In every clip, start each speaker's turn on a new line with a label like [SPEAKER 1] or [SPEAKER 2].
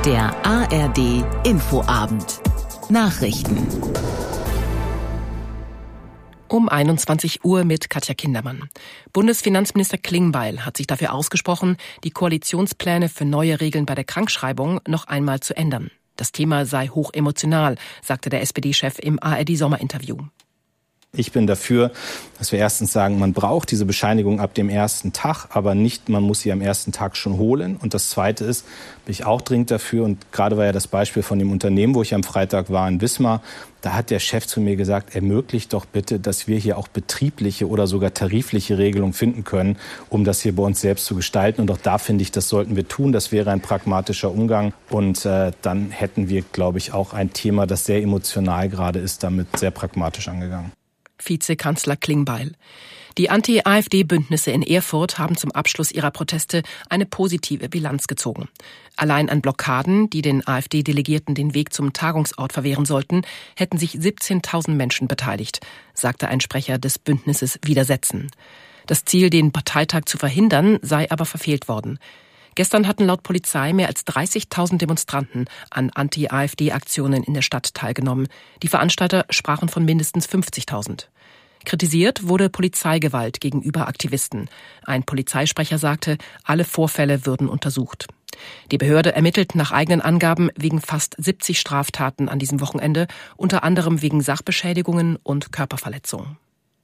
[SPEAKER 1] Der ARD Infoabend. Nachrichten.
[SPEAKER 2] Um 21 Uhr mit Katja Kindermann. Bundesfinanzminister Klingbeil hat sich dafür ausgesprochen, die Koalitionspläne für neue Regeln bei der Krankschreibung noch einmal zu ändern. Das Thema sei hochemotional, sagte der SPD-Chef im ARD-Sommerinterview.
[SPEAKER 3] Ich bin dafür, dass wir erstens sagen, man braucht diese Bescheinigung ab dem ersten Tag, aber nicht, man muss sie am ersten Tag schon holen. Und das Zweite ist, bin ich auch dringend dafür, und gerade war ja das Beispiel von dem Unternehmen, wo ich am Freitag war in Wismar, da hat der Chef zu mir gesagt, ermöglicht doch bitte, dass wir hier auch betriebliche oder sogar tarifliche Regelungen finden können, um das hier bei uns selbst zu gestalten. Und auch da finde ich, das sollten wir tun. Das wäre ein pragmatischer Umgang. Und dann hätten wir, glaube ich, auch ein Thema, das sehr emotional gerade ist, damit sehr pragmatisch angegangen.
[SPEAKER 2] Vizekanzler Klingbeil. Die Anti-AfD-Bündnisse in Erfurt haben zum Abschluss ihrer Proteste eine positive Bilanz gezogen. Allein an Blockaden, die den AfD-Delegierten den Weg zum Tagungsort verwehren sollten, hätten sich 17.000 Menschen beteiligt, sagte ein Sprecher des Bündnisses Widersetzen. Das Ziel, den Parteitag zu verhindern, sei aber verfehlt worden. Gestern hatten laut Polizei mehr als 30.000 Demonstranten an Anti-AfD-Aktionen in der Stadt teilgenommen. Die Veranstalter sprachen von mindestens 50.000. Kritisiert wurde Polizeigewalt gegenüber Aktivisten. Ein Polizeisprecher sagte, alle Vorfälle würden untersucht. Die Behörde ermittelt nach eigenen Angaben wegen fast 70 Straftaten an diesem Wochenende, unter anderem wegen Sachbeschädigungen und Körperverletzungen.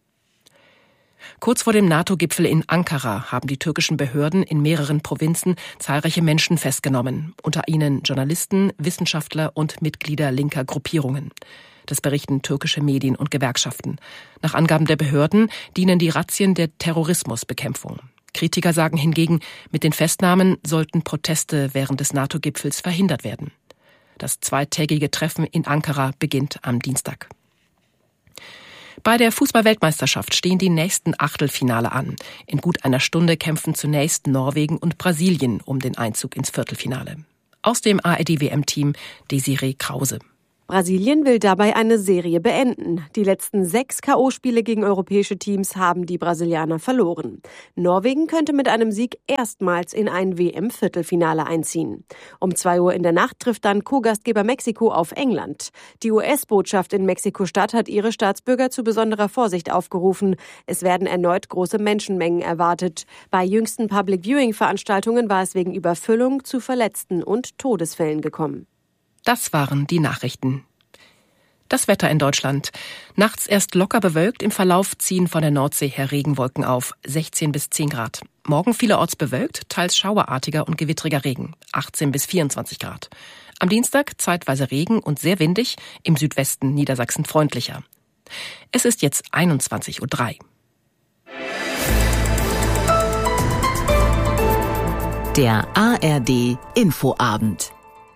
[SPEAKER 2] Kurz vor dem NATO-Gipfel in Ankara haben die türkischen Behörden in mehreren Provinzen zahlreiche Menschen festgenommen, unter ihnen Journalisten, Wissenschaftler und Mitglieder linker Gruppierungen. Das berichten türkische Medien und Gewerkschaften. Nach Angaben der Behörden dienen die Razzien der Terrorismusbekämpfung. Kritiker sagen hingegen, mit den Festnahmen sollten Proteste während des NATO-Gipfels verhindert werden. Das zweitägige Treffen in Ankara beginnt am Dienstag. Bei der Fußball-Weltmeisterschaft stehen die nächsten Achtelfinale an. In gut einer Stunde kämpfen zunächst Norwegen und Brasilien um den Einzug ins Viertelfinale. Aus dem ARD-WM-Team Desiree Krause.
[SPEAKER 4] Brasilien will dabei eine Serie beenden. Die letzten 6 K.O.-Spiele gegen europäische Teams haben die Brasilianer verloren. Norwegen könnte mit einem Sieg erstmals in ein WM-Viertelfinale einziehen. Um 2 Uhr in der Nacht trifft dann Co-Gastgeber Mexiko auf England. Die US-Botschaft in Mexiko-Stadt hat ihre Staatsbürger zu besonderer Vorsicht aufgerufen. Es werden erneut große Menschenmengen erwartet. Bei jüngsten Public-Viewing-Veranstaltungen war es wegen Überfüllung zu Verletzten und Todesfällen gekommen.
[SPEAKER 2] Das waren die Nachrichten. Das Wetter in Deutschland. Nachts erst locker bewölkt, im Verlauf ziehen von der Nordsee her Regenwolken auf, 16 bis 10 Grad. Morgen vielerorts bewölkt, teils schauerartiger und gewittriger Regen, 18 bis 24 Grad. Am Dienstag zeitweise Regen und sehr windig, im Südwesten Niedersachsen freundlicher. Es ist jetzt 21:03 Uhr.
[SPEAKER 1] Der ARD Infoabend.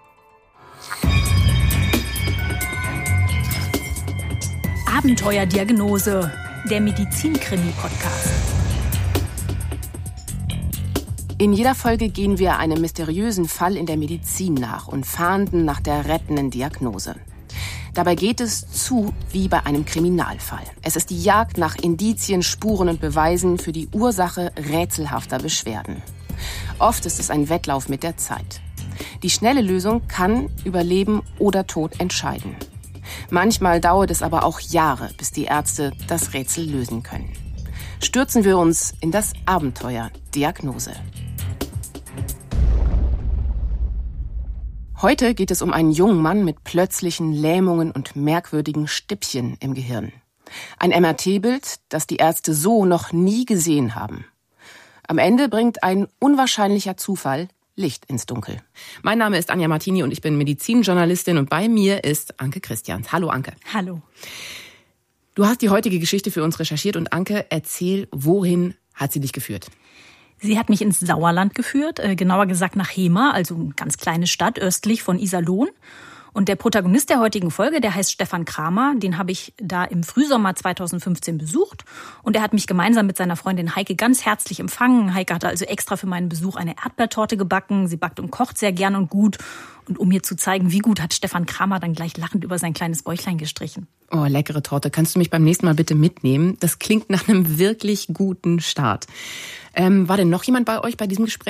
[SPEAKER 5] Abenteuerdiagnose, der Medizin-Krimi-Podcast.
[SPEAKER 6] In jeder Folge gehen wir einem mysteriösen Fall in der Medizin nach und fahnden nach der rettenden Diagnose. Dabei geht es zu wie bei einem Kriminalfall. Es ist die Jagd nach Indizien, Spuren und Beweisen für die Ursache rätselhafter Beschwerden. Oft ist es ein Wettlauf mit der Zeit. Die schnelle Lösung kann über Leben oder Tod entscheiden. Manchmal dauert es aber auch Jahre, bis die Ärzte das Rätsel lösen können. Stürzen wir uns in das Abenteuer Diagnose. Heute geht es um einen jungen Mann mit plötzlichen Lähmungen und merkwürdigen Stippchen im Gehirn. Ein MRT-Bild, das die Ärzte so noch nie gesehen haben. Am Ende bringt ein unwahrscheinlicher Zufall Licht ins Dunkel. Mein Name ist Anja Martini und ich bin Medizinjournalistin und bei mir ist Anke Christians. Hallo Anke.
[SPEAKER 5] Hallo.
[SPEAKER 6] Du hast die heutige Geschichte für uns recherchiert und Anke, erzähl, wohin hat sie dich geführt?
[SPEAKER 5] Sie hat mich ins Sauerland geführt, genauer gesagt nach Hemer, also eine ganz kleine Stadt östlich von Iserlohn. Und der Protagonist der heutigen Folge, der heißt Stefan Kramer, den habe ich da im Frühsommer 2015 besucht. Und er hat mich gemeinsam mit seiner Freundin Heike ganz herzlich empfangen. Heike hatte also extra für meinen Besuch eine Erdbeertorte gebacken. Sie backt und kocht sehr gern und gut. Und um mir zu zeigen, wie gut, hat Stefan Kramer dann gleich lachend über sein kleines Bäuchlein gestrichen.
[SPEAKER 6] Oh, leckere Torte. Kannst du mich beim nächsten Mal bitte mitnehmen? Das klingt nach einem wirklich guten Start. War denn noch jemand bei euch bei diesem Gespräch?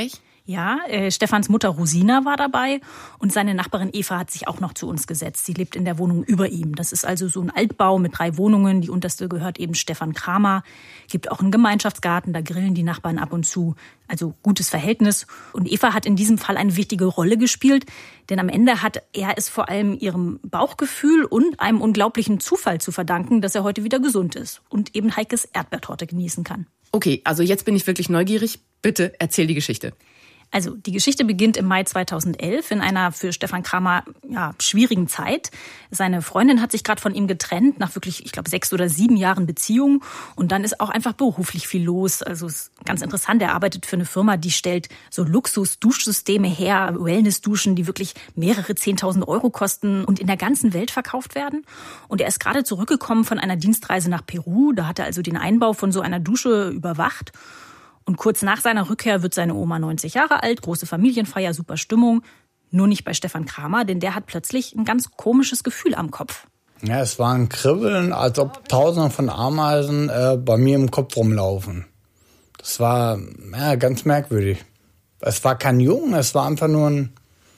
[SPEAKER 5] Ja, Stefans Mutter Rosina war dabei und seine Nachbarin Eva hat sich auch noch zu uns gesetzt. Sie lebt in der Wohnung über ihm. Das ist also so ein Altbau mit 3 Wohnungen. Die unterste gehört eben Stefan Kramer. Gibt auch einen Gemeinschaftsgarten, da grillen die Nachbarn ab und zu. Also gutes Verhältnis. Und Eva hat in diesem Fall eine wichtige Rolle gespielt, denn am Ende hat er es vor allem ihrem Bauchgefühl und einem unglaublichen Zufall zu verdanken, dass er heute wieder gesund ist und eben Heikes Erdbeertorte genießen kann.
[SPEAKER 6] Okay, also jetzt bin ich wirklich neugierig. Bitte erzähl die Geschichte.
[SPEAKER 5] Also die Geschichte beginnt im Mai 2011 in einer für Stefan Kramer schwierigen Zeit. Seine Freundin hat sich gerade von ihm getrennt nach wirklich, ich glaube, 6 oder 7 Jahren Beziehung. Und dann ist auch einfach beruflich viel los. Also es ist ganz interessant, er arbeitet für eine Firma, die stellt so Luxus-Duschsysteme her, Wellness-Duschen, die wirklich mehrere 10.000 Euro kosten und in der ganzen Welt verkauft werden. Und er ist gerade zurückgekommen von einer Dienstreise nach Peru. Da hat er also den Einbau von so einer Dusche überwacht. Und kurz nach seiner Rückkehr wird seine Oma 90 Jahre alt, große Familienfeier, super Stimmung. Nur nicht bei Stefan Kramer, denn der hat plötzlich ein ganz komisches Gefühl am Kopf.
[SPEAKER 7] Ja, es war ein Kribbeln, als ob Tausende von Ameisen bei mir im Kopf rumlaufen. Das war ganz merkwürdig. Es war kein Jungen, es war einfach nur ein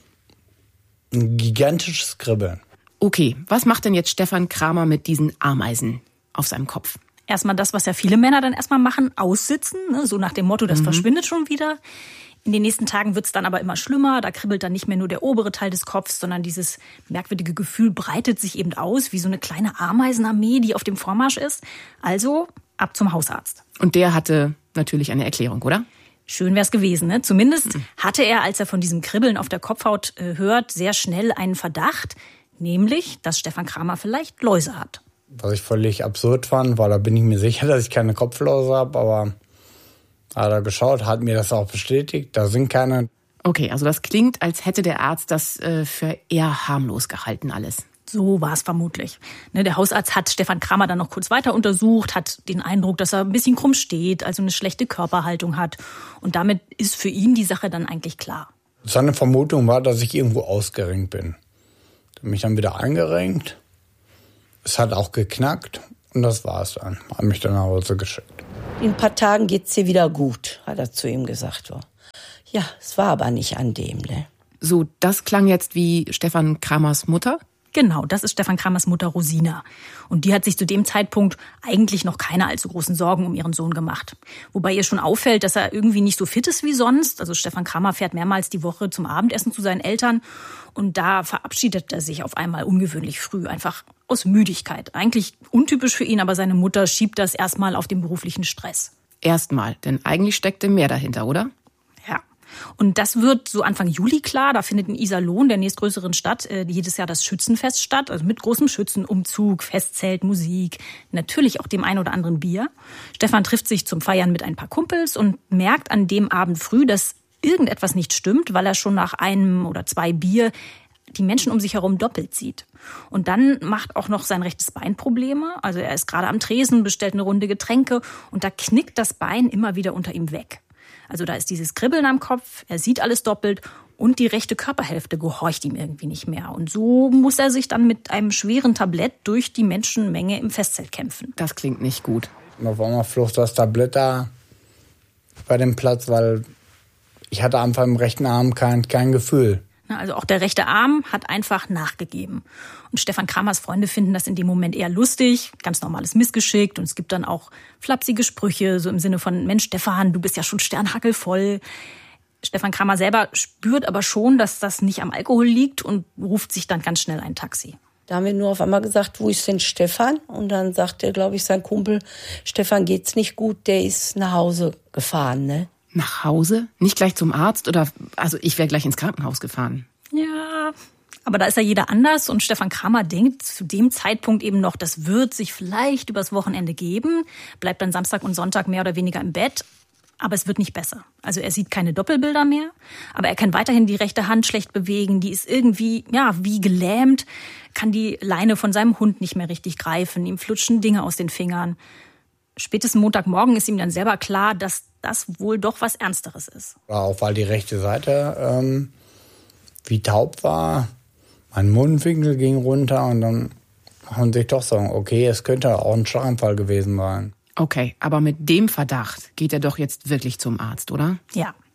[SPEAKER 7] gigantisches Kribbeln.
[SPEAKER 6] Okay, was macht denn jetzt Stefan Kramer mit diesen Ameisen auf seinem Kopf?
[SPEAKER 5] Erstmal das, was ja viele Männer dann erstmal machen, aussitzen, ne? So nach dem Motto, das verschwindet schon wieder. In den nächsten Tagen wird es dann aber immer schlimmer. Da kribbelt dann nicht mehr nur der obere Teil des Kopfs, sondern dieses merkwürdige Gefühl breitet sich eben aus, wie so eine kleine Ameisenarmee, die auf dem Vormarsch ist. Also ab zum Hausarzt.
[SPEAKER 6] Und der hatte natürlich eine Erklärung, oder?
[SPEAKER 5] Schön wär's gewesen, ne? Zumindest hatte er, als er von diesem Kribbeln auf der Kopfhaut hört, sehr schnell einen Verdacht, nämlich, dass Stefan Kramer vielleicht Läuse hat.
[SPEAKER 7] Was ich völlig absurd fand, weil da bin ich mir sicher, dass ich keine Kopfläuse habe, aber hat er geschaut, hat mir das auch bestätigt, da sind keine.
[SPEAKER 6] Okay, also das klingt, als hätte der Arzt das für eher harmlos gehalten alles.
[SPEAKER 5] So war es vermutlich. Der Hausarzt hat Stefan Kramer dann noch kurz weiter untersucht, hat den Eindruck, dass er ein bisschen krumm steht, also eine schlechte Körperhaltung hat. Und damit ist für ihn die Sache dann eigentlich klar.
[SPEAKER 7] Seine Vermutung war, dass ich irgendwo ausgerenkt bin. Ich habe mich dann wieder eingerenkt. Es hat auch geknackt und das war's dann. Hat mich dann nach Hause geschickt.
[SPEAKER 8] In ein paar Tagen geht's dir wieder gut, hat er zu ihm gesagt. Ja, es war aber nicht an dem, ne?
[SPEAKER 6] So, das klang jetzt wie Stefan Kramers Mutter?
[SPEAKER 5] Genau, das ist Stefan Kramers Mutter Rosina. Und die hat sich zu dem Zeitpunkt eigentlich noch keine allzu großen Sorgen um ihren Sohn gemacht. Wobei ihr schon auffällt, dass er irgendwie nicht so fit ist wie sonst. Also Stefan Kramer fährt mehrmals die Woche zum Abendessen zu seinen Eltern. Und da verabschiedet er sich auf einmal ungewöhnlich früh, einfach aus Müdigkeit. Eigentlich untypisch für ihn, aber seine Mutter schiebt das erstmal auf den beruflichen Stress.
[SPEAKER 6] Erstmal, denn eigentlich steckte mehr dahinter, oder?
[SPEAKER 5] Ja. Und das wird so Anfang Juli klar. Da findet in Iserlohn, der nächstgrößeren Stadt, jedes Jahr das Schützenfest statt. Also mit großem Schützenumzug, Festzelt, Musik, natürlich auch dem ein oder anderen Bier. Stefan trifft sich zum Feiern mit ein paar Kumpels und merkt an dem Abend früh, dass irgendetwas nicht stimmt, weil er schon nach 1 oder 2 Bier die Menschen um sich herum doppelt sieht. Und dann macht auch noch sein rechtes Bein Probleme. Also er ist gerade am Tresen, bestellt eine Runde Getränke und da knickt das Bein immer wieder unter ihm weg. Also da ist dieses Kribbeln am Kopf, er sieht alles doppelt und die rechte Körperhälfte gehorcht ihm irgendwie nicht mehr. Und so muss er sich dann mit einem schweren Tablett durch die Menschenmenge im Festzelt kämpfen.
[SPEAKER 6] Das klingt nicht gut.
[SPEAKER 7] Und auf einmal flog das Tablett da bei dem Platz, weil ich hatte einfach im rechten Arm kein Gefühl.
[SPEAKER 5] Also auch der rechte Arm hat einfach nachgegeben. Und Stefan Kramers Freunde finden das in dem Moment eher lustig, ganz normales Missgeschick. Und es gibt dann auch flapsige Sprüche, so im Sinne von, Mensch Stefan, du bist ja schon sternhackelvoll. Stefan Kramer selber spürt aber schon, dass das nicht am Alkohol liegt und ruft sich dann ganz schnell ein Taxi.
[SPEAKER 8] Da haben wir nur auf einmal gesagt, wo ist denn Stefan? Und dann sagte, glaube ich, sein Kumpel, Stefan geht's nicht gut, der ist nach Hause gefahren, ne?
[SPEAKER 6] Nach Hause? Nicht gleich zum Arzt? Oder, also ich wäre gleich ins Krankenhaus gefahren.
[SPEAKER 5] Ja, aber da ist ja jeder anders und Stefan Kramer denkt zu dem Zeitpunkt eben noch, das wird sich vielleicht übers Wochenende geben, bleibt dann Samstag und Sonntag mehr oder weniger im Bett, aber es wird nicht besser. Also er sieht keine Doppelbilder mehr, aber er kann weiterhin die rechte Hand schlecht bewegen, die ist irgendwie, wie gelähmt, kann die Leine von seinem Hund nicht mehr richtig greifen, ihm flutschen Dinge aus den Fingern. Spätestens Montagmorgen ist ihm dann selber klar, dass das wohl doch was Ernsteres ist.
[SPEAKER 7] Auch weil die rechte Seite wie taub war, mein Mundwinkel ging runter und dann haben sich doch sagen, okay, es könnte auch ein Schlaganfall gewesen sein.
[SPEAKER 6] Okay, aber mit dem Verdacht geht er doch jetzt wirklich zum Arzt, oder?
[SPEAKER 5] Ja,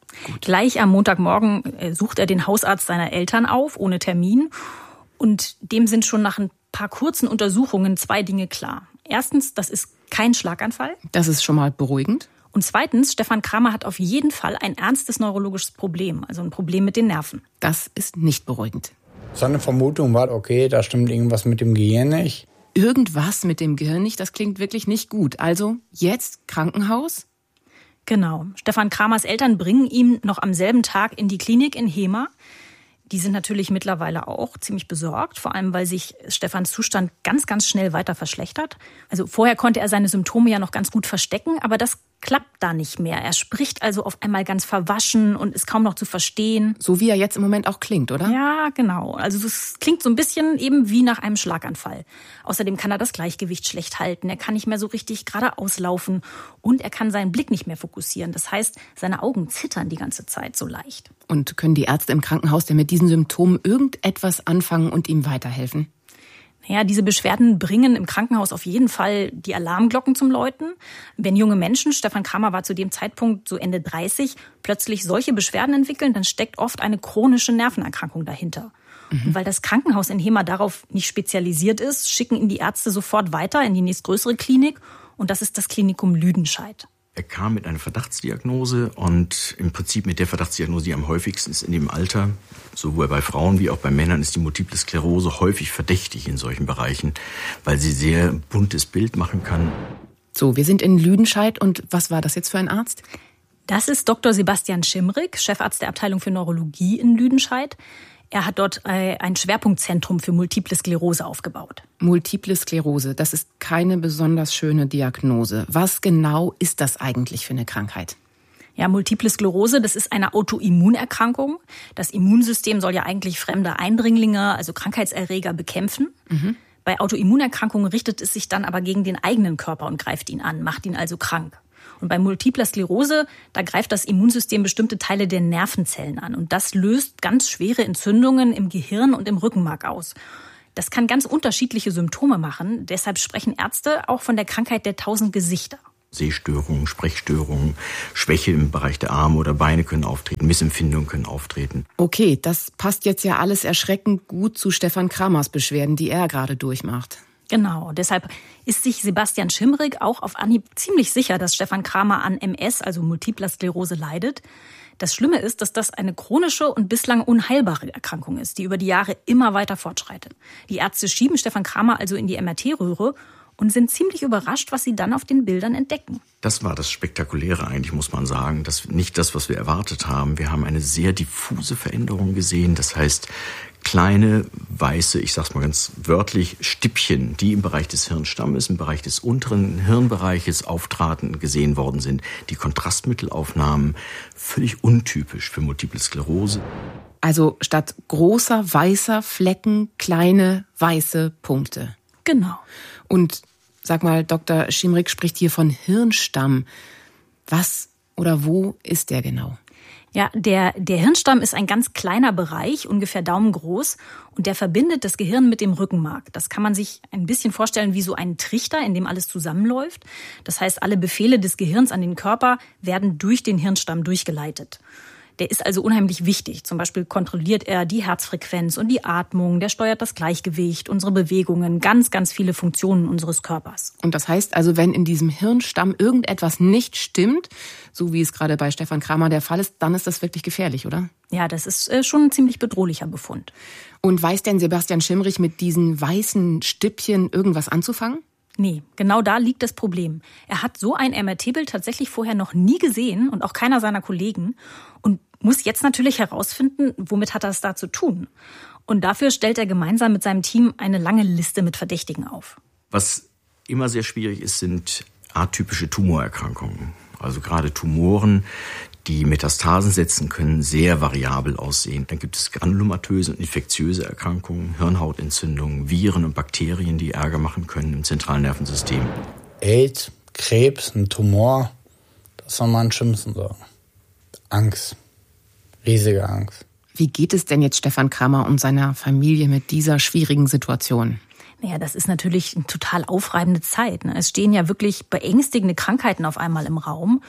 [SPEAKER 5] Gut. Gleich am Montagmorgen sucht er den Hausarzt seiner Eltern auf, ohne Termin. Und dem sind schon nach ein paar kurzen Untersuchungen 2 Dinge klar. Erstens, das ist kein Schlaganfall.
[SPEAKER 2] Das ist schon mal beruhigend.
[SPEAKER 5] Und zweitens, Stefan Kramer hat auf jeden Fall ein ernstes neurologisches Problem, also ein Problem mit den Nerven.
[SPEAKER 2] Das ist nicht beruhigend.
[SPEAKER 7] Seine Vermutung war, okay, da stimmt irgendwas mit dem Gehirn nicht.
[SPEAKER 2] Irgendwas mit dem Gehirn nicht, das klingt wirklich nicht gut. Also jetzt Krankenhaus?
[SPEAKER 5] Genau. Stefan Kramers Eltern bringen ihn noch am selben Tag in die Klinik in Hemer. Die sind natürlich mittlerweile auch ziemlich besorgt, vor allem weil sich Stefans Zustand ganz, ganz schnell weiter verschlechtert. Also vorher konnte er seine Symptome ja noch ganz gut verstecken, aber das klappt da nicht mehr. Er spricht also auf einmal ganz verwaschen und ist kaum noch zu verstehen.
[SPEAKER 2] So wie er jetzt im Moment auch klingt, oder?
[SPEAKER 5] Ja, genau. Also es klingt so ein bisschen eben wie nach einem Schlaganfall. Außerdem kann er das Gleichgewicht schlecht halten. Er kann nicht mehr so richtig geradeaus laufen und er kann seinen Blick nicht mehr fokussieren. Das heißt, seine Augen zittern die ganze Zeit so leicht.
[SPEAKER 2] Und können die Ärzte im Krankenhaus denn mit diesen Symptomen irgendetwas anfangen und ihm weiterhelfen?
[SPEAKER 5] Naja, diese Beschwerden bringen im Krankenhaus auf jeden Fall die Alarmglocken zum Läuten. Wenn junge Menschen, Stefan Kramer war zu dem Zeitpunkt so Ende 30, plötzlich solche Beschwerden entwickeln, dann steckt oft eine chronische Nervenerkrankung dahinter. Und weil das Krankenhaus in Hemer darauf nicht spezialisiert ist, schicken ihn die Ärzte sofort weiter in die nächstgrößere Klinik. Und das ist das Klinikum Lüdenscheid.
[SPEAKER 9] Er kam mit einer Verdachtsdiagnose und im Prinzip mit der Verdachtsdiagnose, die am häufigsten ist in dem Alter, sowohl bei Frauen wie auch bei Männern, ist die Multiple Sklerose häufig verdächtig in solchen Bereichen, weil sie sehr buntes Bild machen kann.
[SPEAKER 2] So, wir sind in Lüdenscheid und was war das jetzt für ein Arzt?
[SPEAKER 5] Das ist Dr. Sebastian Schimrig, Chefarzt der Abteilung für Neurologie in Lüdenscheid. Er hat dort ein Schwerpunktzentrum für Multiple Sklerose aufgebaut.
[SPEAKER 2] Multiple Sklerose, das ist keine besonders schöne Diagnose. Was genau ist das eigentlich für eine Krankheit?
[SPEAKER 5] Ja, Multiple Sklerose, das ist eine Autoimmunerkrankung. Das Immunsystem soll ja eigentlich fremde Eindringlinge, also Krankheitserreger, bekämpfen. Bei Autoimmunerkrankungen richtet es sich dann aber gegen den eigenen Körper und greift ihn an, macht ihn also krank. Und bei Multipler Sklerose, da greift das Immunsystem bestimmte Teile der Nervenzellen an. Und das löst ganz schwere Entzündungen im Gehirn und im Rückenmark aus. Das kann ganz unterschiedliche Symptome machen. Deshalb sprechen Ärzte auch von der Krankheit der 1000 Gesichter.
[SPEAKER 9] Sehstörungen, Sprechstörungen, Schwäche im Bereich der Arme oder Beine können auftreten, Missempfindungen können auftreten.
[SPEAKER 2] Okay, das passt jetzt ja alles erschreckend gut zu Stefan Kramers Beschwerden, die er gerade durchmacht.
[SPEAKER 5] Genau, deshalb ist sich Sebastian Schimrig auch auf Anhieb ziemlich sicher, dass Stefan Kramer an MS, also Multipler Sklerose, leidet. Das Schlimme ist, dass das eine chronische und bislang unheilbare Erkrankung ist, die über die Jahre immer weiter fortschreitet. Die Ärzte schieben Stefan Kramer also in die MRT-Röhre und sind ziemlich überrascht, was sie dann auf den Bildern entdecken.
[SPEAKER 9] Das war das Spektakuläre eigentlich, muss man sagen. Das nicht das, was wir erwartet haben. Wir haben eine sehr diffuse Veränderung gesehen. Das heißt, kleine, weiße, ich sag's mal ganz wörtlich, Stippchen, die im Bereich des Hirnstammes, im Bereich des unteren Hirnbereiches auftraten, gesehen worden sind. Die Kontrastmittelaufnahmen, völlig untypisch für Multiple Sklerose.
[SPEAKER 2] Also statt großer, weißer Flecken, kleine, weiße Punkte.
[SPEAKER 5] Genau.
[SPEAKER 2] Und sag mal, Dr. Schimrig spricht hier von Hirnstamm. Was oder wo ist der genau?
[SPEAKER 5] Ja, der Hirnstamm ist ein ganz kleiner Bereich, ungefähr daumengroß, und der verbindet das Gehirn mit dem Rückenmark. Das kann man sich ein bisschen vorstellen wie so ein Trichter, in dem alles zusammenläuft. Das heißt, alle Befehle des Gehirns an den Körper werden durch den Hirnstamm durchgeleitet. Der ist also unheimlich wichtig. Zum Beispiel kontrolliert er die Herzfrequenz und die Atmung, der steuert das Gleichgewicht, unsere Bewegungen, ganz, ganz viele Funktionen unseres Körpers.
[SPEAKER 2] Und das heißt also, wenn in diesem Hirnstamm irgendetwas nicht stimmt, so wie es gerade bei Stefan Kramer der Fall ist, dann ist das wirklich gefährlich, oder?
[SPEAKER 5] Ja, das ist schon ein ziemlich bedrohlicher Befund.
[SPEAKER 2] Und weiß denn Sebastian Schimrig mit diesen weißen Stippchen irgendwas anzufangen?
[SPEAKER 5] Nee, genau da liegt das Problem. Er hat so ein MRT-Bild tatsächlich vorher noch nie gesehen und auch keiner seiner Kollegen und muss jetzt natürlich herausfinden, womit hat er es da zu tun. Und dafür stellt er gemeinsam mit seinem Team eine lange Liste mit Verdächtigen auf.
[SPEAKER 9] Was immer sehr schwierig ist, sind atypische Tumorerkrankungen. Also gerade Tumoren, die Metastasen setzen können, sehr variabel aussehen. Dann gibt es granulomatöse und infektiöse Erkrankungen, Hirnhautentzündungen, Viren und Bakterien, die Ärger machen können im zentralen Nervensystem.
[SPEAKER 7] AIDS, Krebs, ein Tumor, das soll man am schlimmsten sagen. Angst, riesige Angst.
[SPEAKER 2] Wie geht es denn jetzt Stefan Kramer und seiner Familie mit dieser schwierigen Situation?
[SPEAKER 5] Naja, das ist natürlich eine total aufreibende Zeit. Es stehen ja wirklich beängstigende Krankheiten auf einmal im Raum.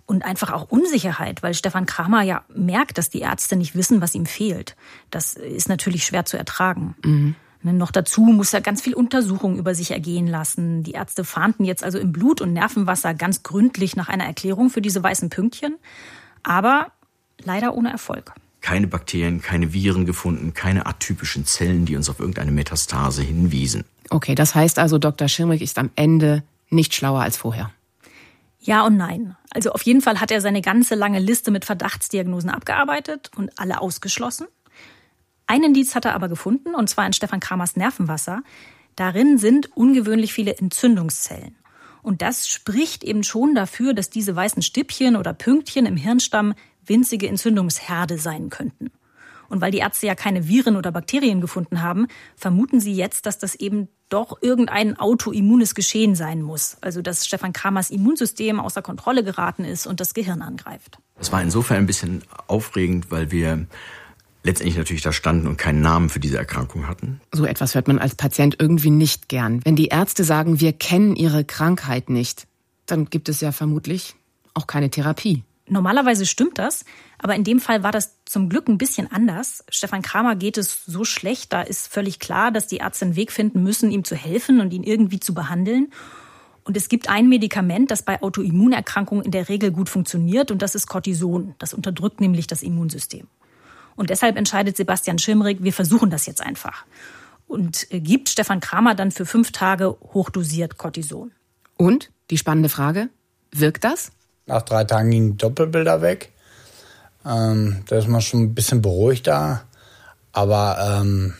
[SPEAKER 5] Und einfach auch Unsicherheit, weil Stefan Kramer ja merkt, dass die Ärzte nicht wissen, was ihm fehlt. Das ist natürlich schwer zu ertragen. Mhm. Noch dazu muss er ganz viel Untersuchung über sich ergehen lassen. Die Ärzte fahnden jetzt also im Blut und Nervenwasser ganz gründlich nach einer Erklärung für diese weißen Pünktchen. Aber leider ohne Erfolg.
[SPEAKER 9] Keine Bakterien, keine Viren gefunden, keine atypischen Zellen, die uns auf irgendeine Metastase hinwiesen.
[SPEAKER 2] Okay, das heißt also, Dr. Schimrig ist am Ende nicht schlauer als vorher.
[SPEAKER 5] Ja und nein. Also auf jeden Fall hat er seine ganze lange Liste mit Verdachtsdiagnosen abgearbeitet und alle ausgeschlossen. Ein Indiz hat er aber gefunden, und zwar in Stefan Kramers Nervenwasser. Darin sind ungewöhnlich viele Entzündungszellen. Und das spricht eben schon dafür, dass diese weißen Stippchen oder Pünktchen im Hirnstamm winzige Entzündungsherde sein könnten. Und weil die Ärzte ja keine Viren oder Bakterien gefunden haben, vermuten sie jetzt, dass das eben doch irgendein autoimmunes Geschehen sein muss. Also dass Stefan Kramers Immunsystem außer Kontrolle geraten ist und das Gehirn angreift.
[SPEAKER 9] Das war insofern ein bisschen aufregend, weil wir letztendlich natürlich da standen und keinen Namen für diese Erkrankung hatten.
[SPEAKER 2] So etwas hört man als Patient irgendwie nicht gern. Wenn die Ärzte sagen, wir kennen ihre Krankheit nicht, dann gibt es ja vermutlich auch keine Therapie.
[SPEAKER 5] Normalerweise stimmt das, aber in dem Fall war das zum Glück ein bisschen anders. Stefan Kramer geht es so schlecht, da ist völlig klar, dass die Ärzte einen Weg finden müssen, ihm zu helfen und ihn irgendwie zu behandeln. Und es gibt ein Medikament, das bei Autoimmunerkrankungen in der Regel gut funktioniert, und das ist Cortison. Das unterdrückt nämlich das Immunsystem. Und deshalb entscheidet Sebastian Schimrig, wir versuchen das jetzt einfach. Und gibt Stefan Kramer dann für 5 Tage hochdosiert Cortison.
[SPEAKER 2] Und, die spannende Frage, wirkt das?
[SPEAKER 7] Nach 3 Tagen gingen die Doppelbilder weg. Da ist man schon ein bisschen beruhigter. Aber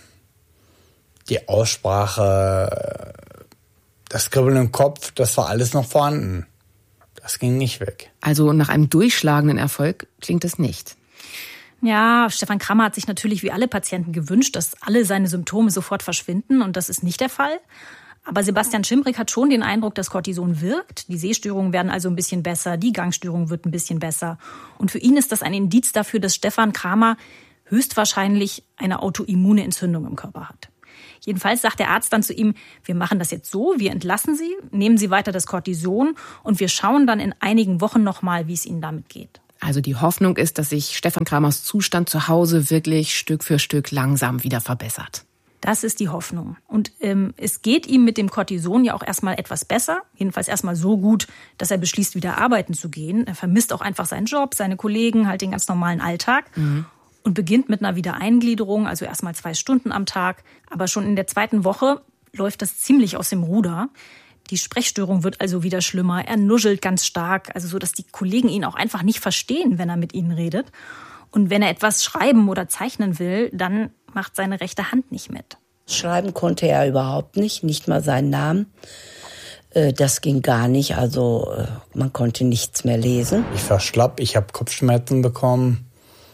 [SPEAKER 7] die Aussprache, das Kribbeln im Kopf, das war alles noch vorhanden. Das ging nicht weg.
[SPEAKER 2] Also nach einem durchschlagenden Erfolg klingt es nicht.
[SPEAKER 5] Ja, Stefan Kramer hat sich natürlich wie alle Patienten gewünscht, dass alle seine Symptome sofort verschwinden, und das ist nicht der Fall. Aber Sebastian Schimrig hat schon den Eindruck, dass Cortison wirkt. Die Sehstörungen werden also ein bisschen besser, die Gangstörung wird ein bisschen besser. Und für ihn ist das ein Indiz dafür, dass Stefan Kramer höchstwahrscheinlich eine autoimmune Entzündung im Körper hat. Jedenfalls sagt der Arzt dann zu ihm, wir machen das jetzt so, wir entlassen Sie, nehmen Sie weiter das Cortison und wir schauen dann in einigen Wochen nochmal, wie es Ihnen damit geht.
[SPEAKER 2] Also die Hoffnung ist, dass sich Stefan Kramers Zustand zu Hause wirklich Stück für Stück langsam wieder verbessert.
[SPEAKER 5] Das ist die Hoffnung. Und es geht ihm mit dem Cortison ja auch erstmal etwas besser. Jedenfalls erstmal so gut, dass er beschließt, wieder arbeiten zu gehen. Er vermisst auch einfach seinen Job, seine Kollegen, halt den ganz normalen Alltag. Mhm. Und beginnt mit einer Wiedereingliederung, also erstmal 2 Stunden am Tag. Aber schon in der 2. Woche läuft das ziemlich aus dem Ruder. Die Sprechstörung wird also wieder schlimmer. Er nuschelt ganz stark, also so, dass die Kollegen ihn auch einfach nicht verstehen, wenn er mit ihnen redet. Und wenn er etwas schreiben oder zeichnen will, dann macht seine rechte Hand nicht mit.
[SPEAKER 8] Schreiben konnte er überhaupt nicht mal seinen Namen. Das ging gar nicht, also man konnte nichts mehr lesen.
[SPEAKER 7] Ich war schlapp, ich habe Kopfschmerzen bekommen.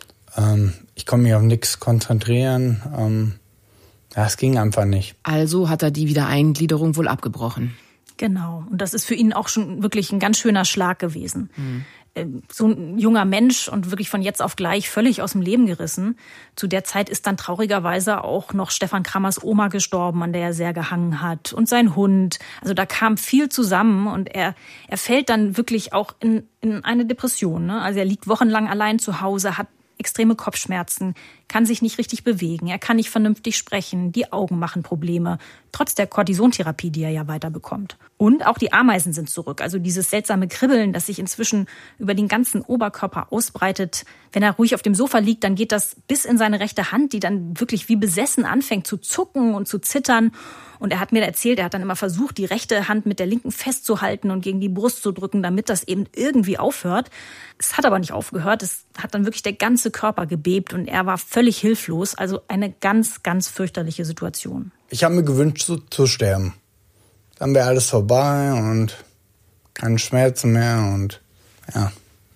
[SPEAKER 7] Ich konnte mich auf nichts konzentrieren. Ja, es ging einfach nicht.
[SPEAKER 2] Also hat er die Wiedereingliederung wohl abgebrochen.
[SPEAKER 5] Genau. Und das ist für ihn auch schon wirklich ein ganz schöner Schlag gewesen. Mhm. So ein junger Mensch und wirklich von jetzt auf gleich völlig aus dem Leben gerissen. Zu der Zeit ist dann traurigerweise auch noch Stefan Kramers Oma gestorben, an der er sehr gehangen hat, und sein Hund. Also da kam viel zusammen und er fällt dann wirklich auch in eine Depression, ne? Also er liegt wochenlang allein zu Hause, hat extreme Kopfschmerzen, kann sich nicht richtig bewegen, er kann nicht vernünftig sprechen, die Augen machen Probleme, trotz der Cortisontherapie, die er ja weiter bekommt. Und auch die Ameisen sind zurück, also dieses seltsame Kribbeln, das sich inzwischen über den ganzen Oberkörper ausbreitet. Wenn er ruhig auf dem Sofa liegt, dann geht das bis in seine rechte Hand, die dann wirklich wie besessen anfängt zu zucken und zu zittern. Und er hat mir erzählt, er hat dann immer versucht, die rechte Hand mit der linken festzuhalten und gegen die Brust zu drücken, damit das eben irgendwie aufhört. Es hat aber nicht aufgehört. Es hat dann wirklich der ganze Körper gebebt und er war völlig hilflos. Also eine ganz, ganz fürchterliche Situation.
[SPEAKER 7] Ich habe mir gewünscht, zu sterben. Dann wäre alles vorbei und keine Schmerzen mehr. Und ja,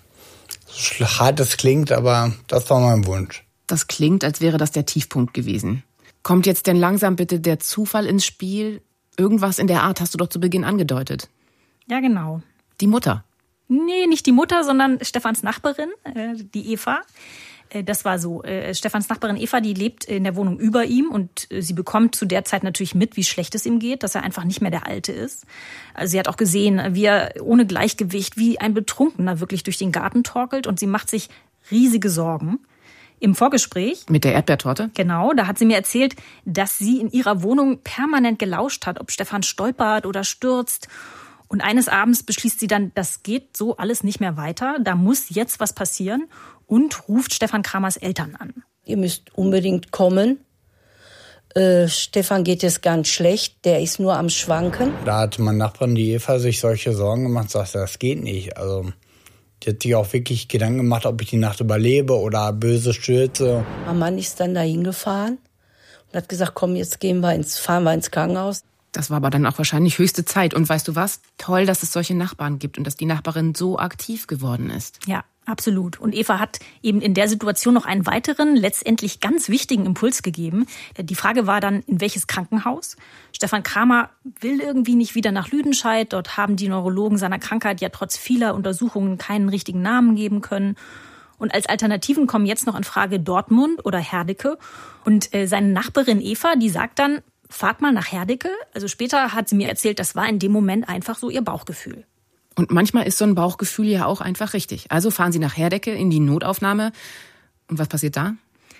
[SPEAKER 7] so hart es klingt, aber das war mein Wunsch.
[SPEAKER 2] Das klingt, als wäre das der Tiefpunkt gewesen. Kommt jetzt denn langsam bitte der Zufall ins Spiel? Irgendwas in der Art hast du doch zu Beginn angedeutet.
[SPEAKER 5] Ja, genau.
[SPEAKER 2] Die Mutter?
[SPEAKER 5] Nee, nicht die Mutter, sondern Stefans Nachbarin, die Eva. Das war so. Stefans Nachbarin Eva, die lebt in der Wohnung über ihm und sie bekommt zu der Zeit natürlich mit, wie schlecht es ihm geht, dass er einfach nicht mehr der Alte ist. Also sie hat auch gesehen, wie er ohne Gleichgewicht, wie ein Betrunkener wirklich durch den Garten torkelt und sie macht sich riesige Sorgen. Im Vorgespräch.
[SPEAKER 2] Mit der Erdbeertorte?
[SPEAKER 5] Genau, da hat sie mir erzählt, dass sie in ihrer Wohnung permanent gelauscht hat, ob Stefan stolpert oder stürzt. Und eines Abends beschließt sie dann, das geht so alles nicht mehr weiter, da muss jetzt was passieren und ruft Stefan Kramers Eltern an.
[SPEAKER 8] Ihr müsst unbedingt kommen. Stefan geht es ganz schlecht, der ist nur am Schwanken.
[SPEAKER 7] Da hatte meine Nachbarin, die Eva, sich solche Sorgen gemacht, sagte, das geht nicht. Also die hat sich auch wirklich Gedanken gemacht, ob ich die Nacht überlebe oder böse stürze.
[SPEAKER 8] Mein Mann ist dann dahin gefahren und hat gesagt, komm, jetzt fahren wir ins Krankenhaus.
[SPEAKER 2] Das war aber dann auch wahrscheinlich höchste Zeit. Und weißt du was? Toll, dass es solche Nachbarn gibt und dass die Nachbarin so aktiv geworden ist.
[SPEAKER 5] Ja, absolut. Und Eva hat eben in der Situation noch einen weiteren, letztendlich ganz wichtigen Impuls gegeben. Die Frage war dann, in welches Krankenhaus? Stefan Kramer will irgendwie nicht wieder nach Lüdenscheid. Dort haben die Neurologen seiner Krankheit ja trotz vieler Untersuchungen keinen richtigen Namen geben können. Und als Alternativen kommen jetzt noch in Frage Dortmund oder Herdecke. Und seine Nachbarin Eva, die sagt dann, fahrt mal nach Herdecke. Also später hat sie mir erzählt, das war in dem Moment einfach so ihr Bauchgefühl.
[SPEAKER 2] Und manchmal ist so ein Bauchgefühl ja auch einfach richtig. Also fahren Sie nach Herdecke in die Notaufnahme. Und was passiert da?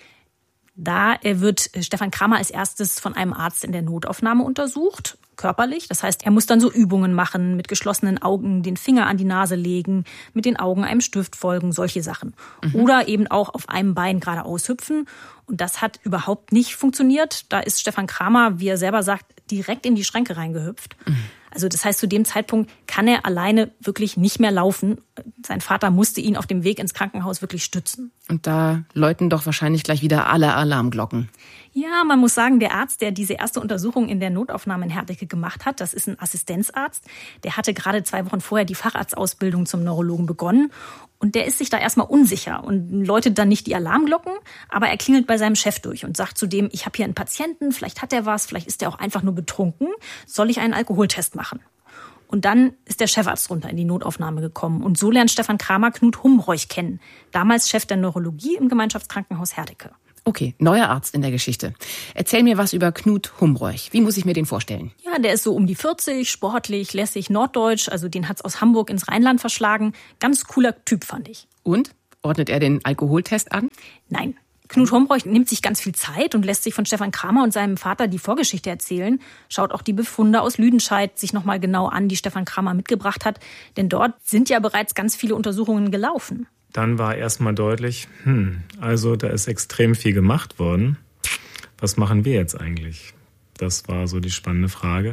[SPEAKER 5] Da wird Stefan Kramer als erstes von einem Arzt in der Notaufnahme untersucht, körperlich. Das heißt, er muss dann so Übungen machen, mit geschlossenen Augen den Finger an die Nase legen, mit den Augen einem Stift folgen, solche Sachen. Oder eben auch auf einem Bein geradeaus hüpfen. Und das hat überhaupt nicht funktioniert. Da ist Stefan Kramer, wie er selber sagt, direkt in die Schränke reingehüpft. Also das heißt, zu dem Zeitpunkt kann er alleine wirklich nicht mehr laufen. Sein Vater musste ihn auf dem Weg ins Krankenhaus wirklich stützen.
[SPEAKER 2] Und da läuten doch wahrscheinlich gleich wieder alle Alarmglocken.
[SPEAKER 5] Ja, man muss sagen, der Arzt, der diese erste Untersuchung in der Notaufnahme in Herdecke gemacht hat, das ist ein Assistenzarzt. Der hatte gerade 2 Wochen vorher die Facharztausbildung zum Neurologen begonnen. Und der ist sich da erstmal unsicher und läutet dann nicht die Alarmglocken, aber er klingelt bei seinem Chef durch und sagt zu dem, ich habe hier einen Patienten, vielleicht hat er was, vielleicht ist er auch einfach nur betrunken, soll ich einen Alkoholtest machen? Und dann ist der Chefarzt runter in die Notaufnahme gekommen und so lernt Stefan Kramer Knut Humreuch kennen, damals Chef der Neurologie im Gemeinschaftskrankenhaus Herdecke.
[SPEAKER 2] Okay, neuer Arzt in der Geschichte. Erzähl mir was über Knut Humreuch. Wie muss ich mir den vorstellen?
[SPEAKER 5] Ja, der ist so um die 40, sportlich, lässig, norddeutsch. Also den hat's aus Hamburg ins Rheinland verschlagen. Ganz cooler Typ, fand ich.
[SPEAKER 2] Und? Ordnet er den Alkoholtest an?
[SPEAKER 5] Nein. Knut Humreuch nimmt sich ganz viel Zeit und lässt sich von Stefan Kramer und seinem Vater die Vorgeschichte erzählen. Schaut auch die Befunde aus Lüdenscheid sich nochmal genau an, die Stefan Kramer mitgebracht hat. Denn dort sind ja bereits ganz viele Untersuchungen gelaufen.
[SPEAKER 10] Dann war erstmal deutlich, also da ist extrem viel gemacht worden. Was machen wir jetzt eigentlich? Das war so die spannende Frage.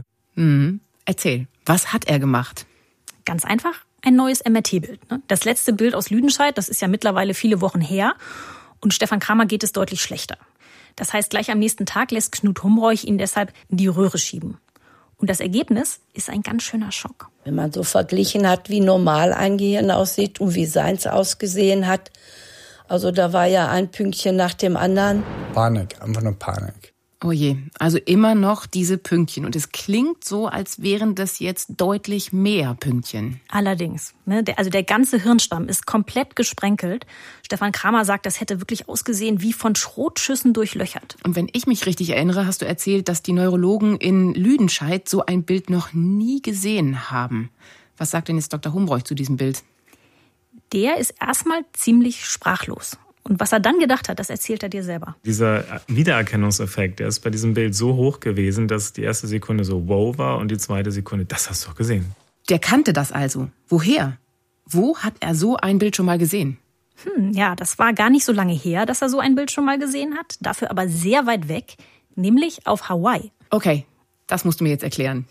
[SPEAKER 2] Erzähl, was hat er gemacht?
[SPEAKER 5] Ganz einfach, ein neues MRT-Bild. Das letzte Bild aus Lüdenscheid, das ist ja mittlerweile viele Wochen her. Und Stefan Kramer geht es deutlich schlechter. Das heißt, gleich am nächsten Tag lässt Knut Humreuch ihn deshalb in die Röhre schieben. Und das Ergebnis ist ein ganz schöner Schock.
[SPEAKER 8] Wenn man so verglichen hat, wie normal ein Gehirn aussieht und wie seins ausgesehen hat, also da war ja ein Pünktchen nach dem anderen.
[SPEAKER 7] Panik, einfach nur Panik.
[SPEAKER 2] Oh je, also immer noch diese Pünktchen. Und es klingt so, als wären das jetzt deutlich mehr Pünktchen.
[SPEAKER 5] Allerdings. Also der ganze Hirnstamm ist komplett gesprenkelt. Stefan Kramer sagt, das hätte wirklich ausgesehen wie von Schrotschüssen durchlöchert.
[SPEAKER 2] Und wenn ich mich richtig erinnere, hast du erzählt, dass die Neurologen in Lüdenscheid so ein Bild noch nie gesehen haben. Was sagt denn jetzt Dr. Humreuch zu diesem Bild?
[SPEAKER 5] Der ist erstmal ziemlich sprachlos. Und was er dann gedacht hat, das erzählt er dir selber.
[SPEAKER 10] Dieser Wiedererkennungseffekt, der ist bei diesem Bild so hoch gewesen, dass die erste Sekunde so wow war und die zweite Sekunde, das hast du doch gesehen.
[SPEAKER 2] Der kannte das also. Woher? Wo hat er so ein Bild schon mal gesehen?
[SPEAKER 5] Ja, das war gar nicht so lange her, dass er so ein Bild schon mal gesehen hat. Dafür aber sehr weit weg, nämlich auf Hawaii.
[SPEAKER 2] Okay, das musst du mir jetzt erklären.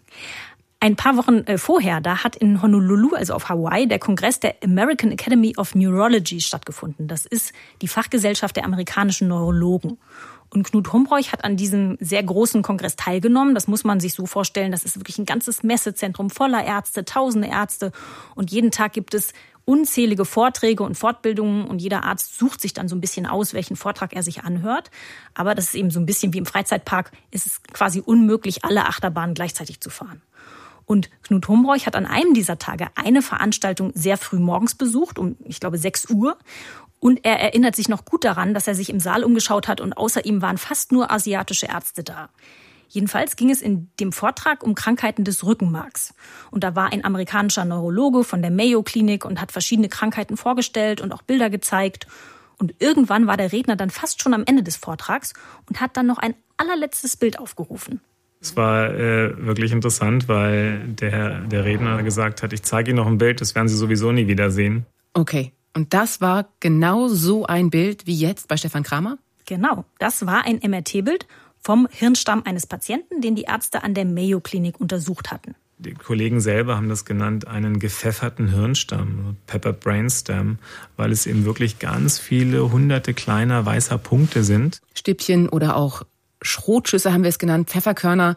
[SPEAKER 5] Ein paar Wochen vorher, da hat in Honolulu, also auf Hawaii, der Kongress der American Academy of Neurology stattgefunden. Das ist die Fachgesellschaft der amerikanischen Neurologen. Und Knut Humreuch hat an diesem sehr großen Kongress teilgenommen. Das muss man sich so vorstellen, das ist wirklich ein ganzes Messezentrum voller Ärzte, tausende Ärzte. Und jeden Tag gibt es unzählige Vorträge und Fortbildungen und jeder Arzt sucht sich dann so ein bisschen aus, welchen Vortrag er sich anhört. Aber das ist eben so ein bisschen wie im Freizeitpark, ist es quasi unmöglich, alle Achterbahnen gleichzeitig zu fahren. Und Knut Humbroich hat an einem dieser Tage eine Veranstaltung sehr früh morgens besucht, um, ich glaube, 6 Uhr. Und er erinnert sich noch gut daran, dass er sich im Saal umgeschaut hat und außer ihm waren fast nur asiatische Ärzte da. Jedenfalls ging es in dem Vortrag um Krankheiten des Rückenmarks. Und da war ein amerikanischer Neurologe von der Mayo Klinik und hat verschiedene Krankheiten vorgestellt und auch Bilder gezeigt. Und irgendwann war der Redner dann fast schon am Ende des Vortrags und hat dann noch ein allerletztes Bild aufgerufen.
[SPEAKER 10] Es war wirklich interessant, weil der Redner gesagt hat, ich zeige Ihnen noch ein Bild, das werden Sie sowieso nie wiedersehen.
[SPEAKER 2] Okay, und das war genau so ein Bild wie jetzt bei Stefan Kramer?
[SPEAKER 5] Genau, das war ein MRT-Bild vom Hirnstamm eines Patienten, den die Ärzte an der Mayo Klinik untersucht hatten.
[SPEAKER 10] Die Kollegen selber haben das genannt, einen gepfefferten Hirnstamm, Pepper Brainstem, weil es eben wirklich ganz viele hunderte kleiner weißer Punkte sind.
[SPEAKER 2] Stippchen oder auch Schrotschüsse haben wir es genannt, Pfefferkörner.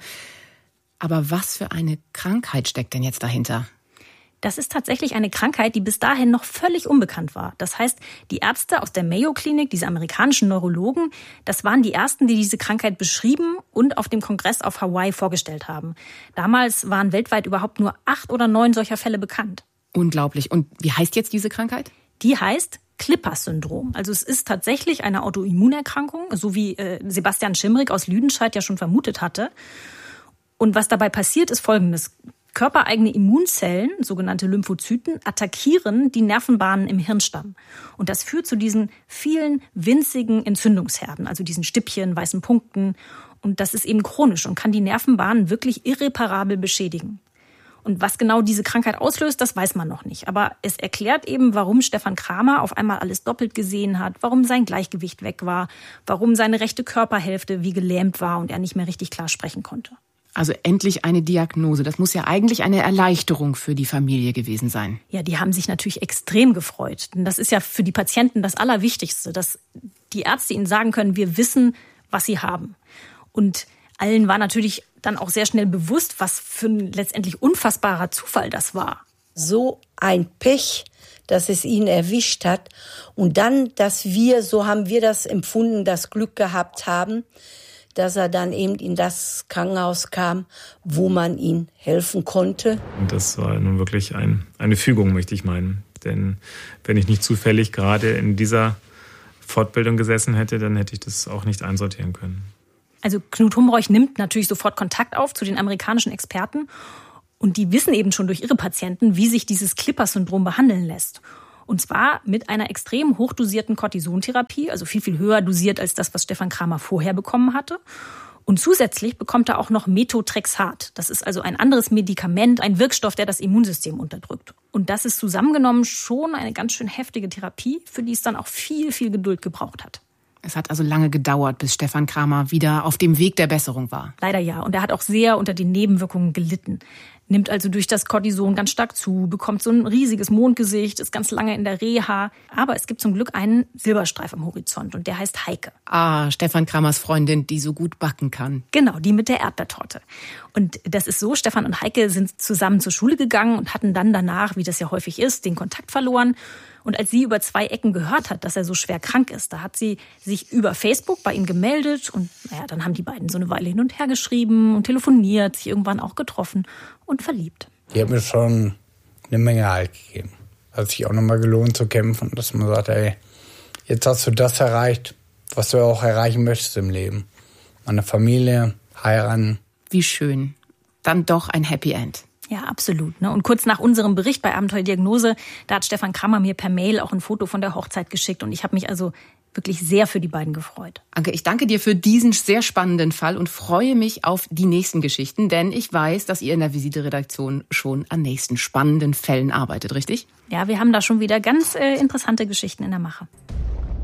[SPEAKER 2] Aber was für eine Krankheit steckt denn jetzt dahinter?
[SPEAKER 5] Das ist tatsächlich eine Krankheit, die bis dahin noch völlig unbekannt war. Das heißt, die Ärzte aus der Mayo Klinik, diese amerikanischen Neurologen, das waren die ersten, die diese Krankheit beschrieben und auf dem Kongress auf Hawaii vorgestellt haben. Damals waren weltweit überhaupt nur 8 oder 9 solcher Fälle bekannt.
[SPEAKER 2] Unglaublich. Und wie heißt jetzt diese Krankheit?
[SPEAKER 5] Die heißt Clipper-Syndrom. Also es ist tatsächlich eine Autoimmunerkrankung, so wie Sebastian Schimrig aus Lüdenscheid ja schon vermutet hatte. Und was dabei passiert, ist Folgendes. Körpereigene Immunzellen, sogenannte Lymphozyten, attackieren die Nervenbahnen im Hirnstamm. Und das führt zu diesen vielen winzigen Entzündungsherden, also diesen Stippchen, weißen Punkten. Und das ist eben chronisch und kann die Nervenbahnen wirklich irreparabel beschädigen. Und was genau diese Krankheit auslöst, das weiß man noch nicht. Aber es erklärt eben, warum Stefan Kramer auf einmal alles doppelt gesehen hat, warum sein Gleichgewicht weg war, warum seine rechte Körperhälfte wie gelähmt war und er nicht mehr richtig klar sprechen konnte.
[SPEAKER 2] Also endlich eine Diagnose. Das muss ja eigentlich eine Erleichterung für die Familie gewesen sein.
[SPEAKER 5] Ja, die haben sich natürlich extrem gefreut. Denn das ist ja für die Patienten das Allerwichtigste, dass die Ärzte ihnen sagen können, wir wissen, was sie haben. Und allen war natürlich dann auch sehr schnell bewusst, was für ein letztendlich unfassbarer Zufall das war.
[SPEAKER 8] So ein Pech, dass es ihn erwischt hat. Und dann, dass wir, so haben wir das empfunden, das Glück gehabt haben, dass er dann eben in das Krankenhaus kam, wo man ihm helfen konnte.
[SPEAKER 10] Und das war nun wirklich eine Fügung, möchte ich meinen. Denn wenn ich nicht zufällig gerade in dieser Fortbildung gesessen hätte, dann hätte ich das auch nicht einsortieren können.
[SPEAKER 5] Also Knut Humbroich nimmt natürlich sofort Kontakt auf zu den amerikanischen Experten. Und die wissen eben schon durch ihre Patienten, wie sich dieses Clipper-Syndrom behandeln lässt. Und zwar mit einer extrem hochdosierten Cortisontherapie, also viel, viel höher dosiert als das, was Stefan Kramer vorher bekommen hatte. Und zusätzlich bekommt er auch noch Methotrexat. Das ist also ein anderes Medikament, ein Wirkstoff, der das Immunsystem unterdrückt. Und das ist zusammengenommen schon eine ganz schön heftige Therapie, für die es dann auch viel, viel Geduld gebraucht hat.
[SPEAKER 2] Es hat also lange gedauert, bis Stefan Kramer wieder auf dem Weg der Besserung war.
[SPEAKER 5] Leider ja. Und er hat auch sehr unter den Nebenwirkungen gelitten. Nimmt also durch das Cortison ganz stark zu, bekommt so ein riesiges Mondgesicht, ist ganz lange in der Reha. Aber es gibt zum Glück einen Silberstreif am Horizont und der heißt Heike.
[SPEAKER 2] Ah, Stefan Kramers Freundin, die so gut backen kann.
[SPEAKER 5] Genau, die mit der Erdbeertorte. Und das ist so, Stefan und Heike sind zusammen zur Schule gegangen und hatten dann danach, wie das ja häufig ist, den Kontakt verloren. Und als sie über 2 Ecken gehört hat, dass er so schwer krank ist, da hat sie sich über Facebook bei ihm gemeldet. Und dann haben die beiden so eine Weile hin und her geschrieben und telefoniert, sich irgendwann auch getroffen und verliebt.
[SPEAKER 7] Die hat mir schon eine Menge Halt gegeben. Hat sich auch nochmal gelohnt zu kämpfen, dass man sagt, ey, jetzt hast du das erreicht, was du auch erreichen möchtest im Leben. Eine Familie, heiraten.
[SPEAKER 2] Wie schön. Dann doch ein Happy End.
[SPEAKER 5] Ja, absolut. Und kurz nach unserem Bericht bei Abenteuerdiagnose, da hat Stefan Kramer mir per Mail auch ein Foto von der Hochzeit geschickt. Und ich habe mich also wirklich sehr für die beiden gefreut.
[SPEAKER 2] Anke, ich danke dir für diesen sehr spannenden Fall und freue mich auf die nächsten Geschichten, denn ich weiß, dass ihr in der Visite-Redaktion schon an nächsten spannenden Fällen arbeitet, richtig?
[SPEAKER 5] Ja, wir haben da schon wieder ganz interessante Geschichten in der Mache.